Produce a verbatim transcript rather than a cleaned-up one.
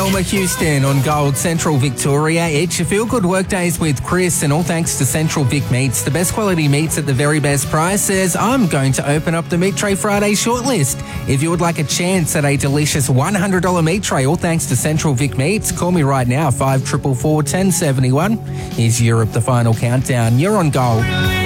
Elmer Houston on Gold Central Victoria. It's your Feel Good Workdays with Chris, and all thanks to Central Vic Meats, the best quality meats at the very best prices. I'm going to open up the Meat Tray Friday shortlist. If you would like a chance at a delicious one hundred dollars meat tray, all thanks to Central Vic Meats, call me right now, five four four, one oh seven one. Here's Europe, the final countdown. You're on Gold.